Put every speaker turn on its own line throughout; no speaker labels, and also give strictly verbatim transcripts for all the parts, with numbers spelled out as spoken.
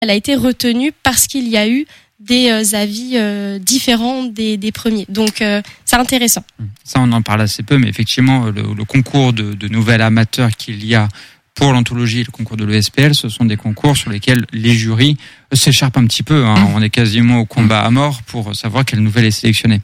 elle a été retenue parce qu'il y a eu des euh, avis euh, différents des, des premiers. Donc, euh, c'est intéressant.
Ça, on en parle assez peu, mais effectivement, le, le concours de, de nouvelles amateurs qu'il y a pour l'anthologie et le concours de l'E S P L, ce sont des concours sur lesquels les jurys s'écharpent un petit peu. Hein. Mmh. On est quasiment au combat à mort pour savoir quelle nouvelle est sélectionnée.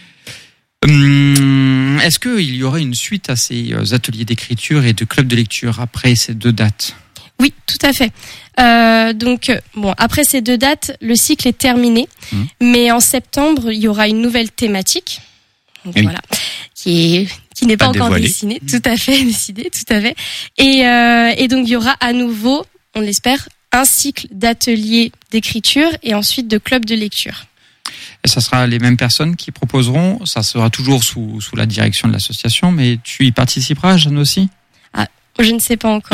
Hum, est-ce qu'il y aurait une suite à ces ateliers d'écriture et de clubs de lecture après ces deux dates ?
Oui, tout à fait. Euh, donc, bon, après ces deux dates, le cycle est terminé. Mmh. Mais en septembre, il y aura une nouvelle thématique. Donc, oui. Voilà. Qui est, qui n'est pas, pas encore dévoilée. Dessinée. Tout à fait, décidée, tout à fait. Et, euh, et donc, il y aura à nouveau, on l'espère, un cycle d'ateliers d'écriture et ensuite de clubs de lecture.
Et ça sera les mêmes personnes qui proposeront. Ça sera toujours sous, sous la direction de l'association, mais tu y participeras, Jeanne, aussi ?
Ah, je ne sais pas encore.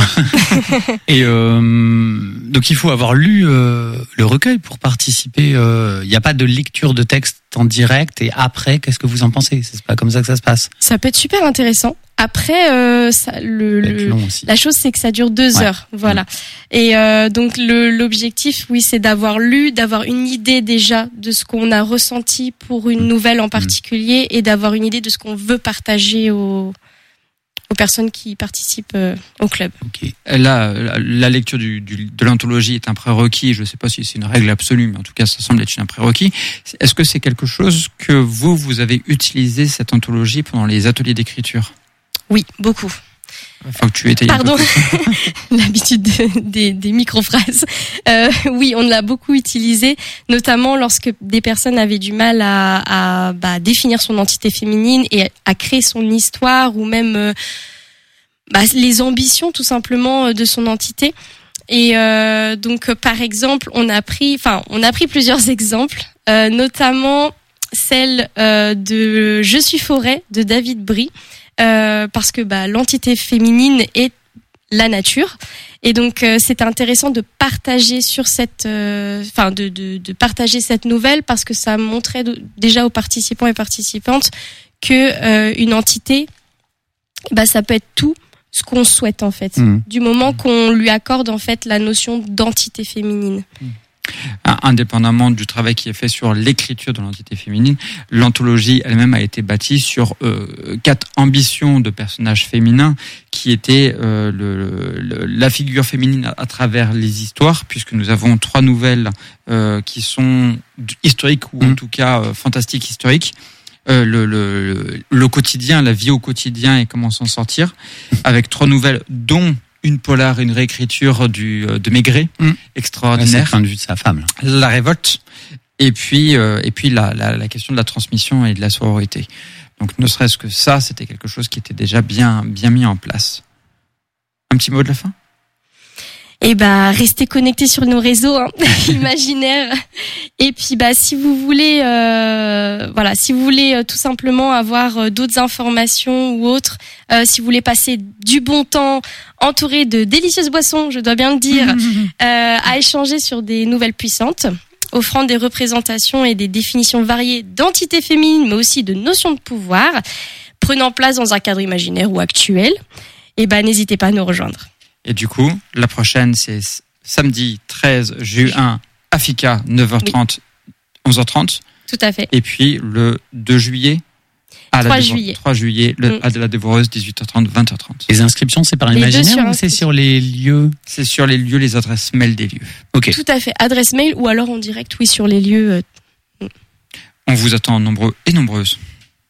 Et euh, donc il faut avoir lu euh, le recueil pour participer. Il euh, n'y a pas de lecture de texte en direct. Et après, qu'est-ce que vous en pensez ? C'est pas comme ça que ça se passe.
Ça peut être super intéressant. Après, euh, ça, le, le la chose c'est que ça dure deux ouais. heures, voilà. Mmh. Et euh, donc le, l'objectif, oui, c'est d'avoir lu, d'avoir une idée déjà de ce qu'on a ressenti pour une nouvelle en particulier, mmh. et d'avoir une idée de ce qu'on veut partager aux aux personnes qui participent euh, au club.
Okay. Là, la, la lecture du, du, de l'anthologie est un prérequis. Je ne sais pas si c'est une règle absolue, mais en tout cas, ça semble être un prérequis. Est-ce que c'est quelque chose que vous, vous avez utilisé, cette anthologie, pendant les ateliers d'écriture ?
Oui, beaucoup.
Enfin, que tu étais.
Pardon, l'habitude de, des, des micro-phrases. Euh, oui, on l'a beaucoup utilisé, notamment lorsque des personnes avaient du mal à, à bah, définir son identité féminine et à créer son histoire ou même euh, bah, les ambitions tout simplement de son entité. Et euh, donc, par exemple, on a pris, enfin, on a pris plusieurs exemples, euh, notamment celle euh, de Je suis forêt de David Brie. Euh, parce que bah, l'entité féminine est la nature, et donc euh, c'est intéressant de partager sur cette, enfin euh, de, de de partager cette nouvelle parce que ça montrait de, déjà aux participants et participantes que euh, une entité, bah ça peut être tout ce qu'on souhaite en fait, mmh. du moment qu'on lui accorde en fait la notion d'entité féminine. Mmh.
Indépendamment du travail qui est fait sur l'écriture de l'entité féminine, l'anthologie elle-même a été bâtie sur euh, quatre ambitions de personnages féminins qui étaient euh, le, le, la figure féminine à, à travers les histoires, puisque nous avons trois nouvelles euh, qui sont historiques ou mmh. en tout cas euh, fantastiques historiques. Euh, le, le, le quotidien, la vie au quotidien et comment s'en sortir, avec trois nouvelles dont une polar, une réécriture du de Maigret, mmh. extraordinaire.
C'est le point de vue de sa femme. Là.
La révolte, et puis euh, et puis la, la la question de la transmission et de la sororité. Donc ne serait-ce que ça, c'était quelque chose qui était déjà bien bien mis en place. Un petit mot de la fin ?
Et bah restez connectés sur nos réseaux hein, imaginaires. Et puis bah si vous voulez euh, voilà, si vous voulez euh, tout simplement avoir euh, d'autres informations ou autres, euh, si vous voulez passer du bon temps entouré de délicieuses boissons, je dois bien le dire, euh, à échanger sur des nouvelles puissantes, offrant des représentations et des définitions variées d'entités féminines mais aussi de notions de pouvoir, prenant place dans un cadre imaginaire ou actuel, et bah n'hésitez pas à nous rejoindre.
Et du coup, la prochaine, c'est samedi treize juin, à Fika, neuf heures trente, oui. onze heures trente.
Tout à fait.
Et puis le deux juillet, à
trois
la
juillet.
trois juillet, le, mm. à la Dévoreuse, dix-huit heures trente, vingt heures trente.
Les inscriptions, c'est par l'imaginaire ou c'est sur les lieux ?
C'est sur les lieux, les adresses mail des lieux.
Ok.
Tout à fait. Adresse mail ou alors en direct, oui, sur les lieux.
On vous attend nombreux et nombreuses.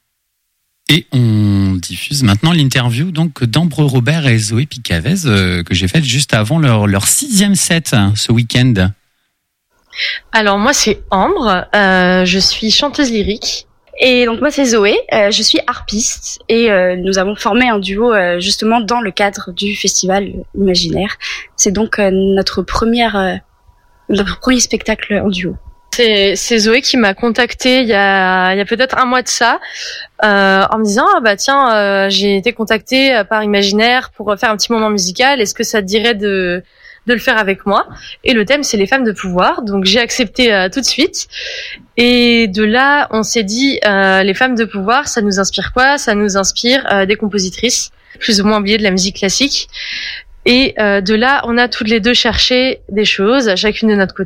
Et on diffuse maintenant l'interview donc d'Ambre Robert et Zoé Picavez euh, que j'ai faite juste avant leur, leur sixième set hein, ce week-end.
Alors moi c'est Ambre, euh, je suis chanteuse lyrique.
Et donc moi c'est Zoé, euh, je suis harpiste et euh, nous avons formé un duo euh, justement dans le cadre du festival imaginaire. C'est donc euh, notre première, euh, notre premier spectacle en duo.
C'est, c'est Zoé qui m'a contactée il y a, il y a peut-être un mois de ça, euh, en me disant ah bah tiens euh, j'ai été contactée par Imaginaire pour faire un petit moment musical. Est-ce que ça te dirait de de le faire avec moi ? Et le thème c'est les femmes de pouvoir, donc j'ai accepté euh, tout de suite. Et de là on s'est dit euh, les femmes de pouvoir, ça nous inspire quoi ? Ça nous inspire euh, des compositrices plus ou moins oubliées de la musique classique. Et euh, de là, on a toutes les deux cherché des choses, chacune de notre côté.